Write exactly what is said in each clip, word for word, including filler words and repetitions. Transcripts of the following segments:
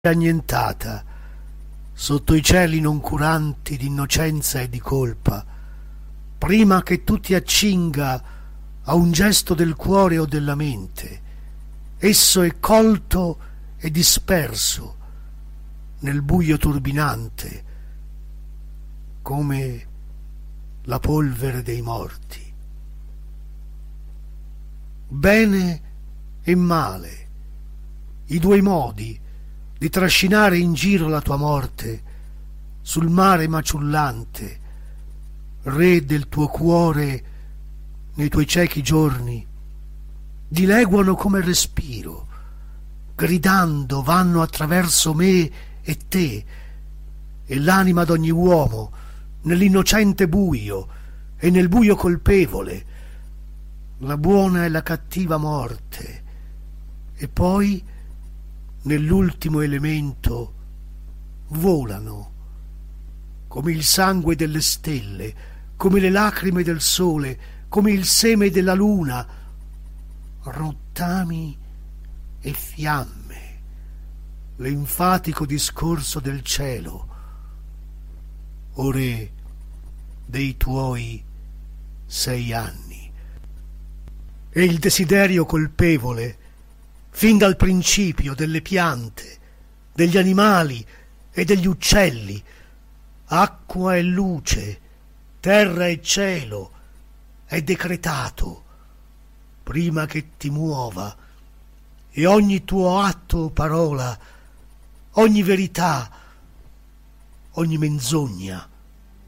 annientata sotto i cieli noncuranti d'innocenza e di colpa, prima che tu ti accinga a un gesto del cuore o della mente, esso è colto e disperso nel buio turbinante come la polvere dei morti. Bene e male, i due modi di trascinare in giro la tua morte sul mare maciullante, re del tuo cuore nei tuoi ciechi giorni, dileguano come respiro, gridando vanno attraverso me e te e l'anima d'ogni uomo nell'innocente buio e nel buio colpevole, la buona e la cattiva morte, e poi nell'ultimo elemento volano come il sangue delle stelle, come le lacrime del sole, come il seme della luna, rottami e fiamme, l'enfatico discorso del cielo, o re dei tuoi sei anni. E il desiderio colpevole fin dal principio delle piante, degli animali e degli uccelli, acqua e luce, terra e cielo, è decretato prima che ti muova, e ogni tuo atto o parola, ogni verità, ogni menzogna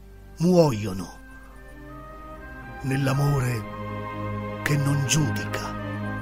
muoiono nell'amore che non giudica.